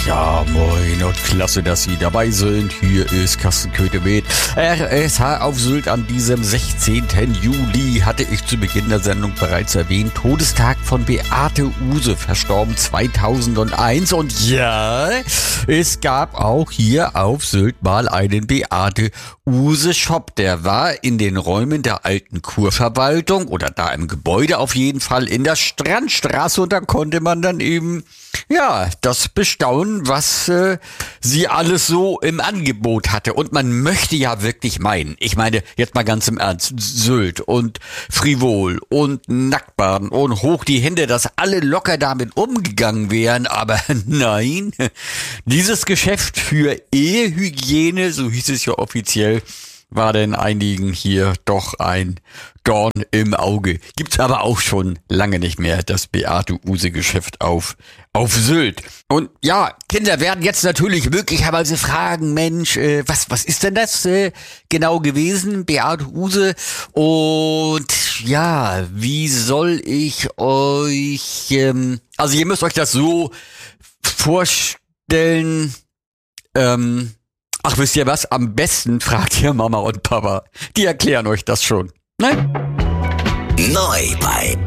Ja, moin und klasse, dass Sie dabei sind. Hier ist Carsten Köthe mit RSH auf Sylt an diesem 16. Juli. Hatte ich zu Beginn der Sendung bereits erwähnt. Todestag von Beate Uhse, verstorben 2001. Und ja, es gab auch hier auf Sylt mal einen Beate Uhse Shop. Der war in den Räumen der alten Kurverwaltung oder da im Gebäude auf jeden Fall in der Strandstraße. Und da konnte man dann eben das bestaunen, was sie alles so im Angebot hatte. Und man möchte ja wirklich meinen, ich meine, jetzt mal ganz im Ernst, Sylt und Frivol und Nacktbaden und hoch die Hände, dass alle locker damit umgegangen wären. Aber nein, dieses Geschäft für Ehehygiene, so hieß es ja offiziell, war denn einigen hier doch ein Dorn im Auge. Gibt's aber auch schon lange nicht mehr, das Beate Uhse Geschäft auf Sylt. Und ja, Kinder werden jetzt natürlich möglicherweise fragen, Mensch, was ist denn das genau gewesen, Beate Uhse? Und ja, wie soll ich euch, also ihr müsst euch das so vorstellen, ach, wisst ihr was? Am besten fragt ihr Mama und Papa. Die erklären euch das schon. Ne? Neu bei